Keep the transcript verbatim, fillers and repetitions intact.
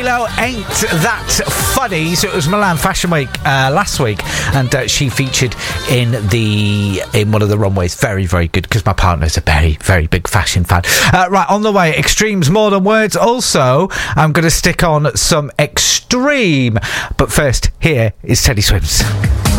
J-Lo, Ain't That Funny. So it was Milan Fashion Week uh, last week, and uh, she featured in the in one of the runways. Very, very good, because my partner's a very, very big fashion fan. Uh, right, on the way, Extremes More Than Words. Also, I'm going to stick on some Extreme. But first, here is Teddy Swims.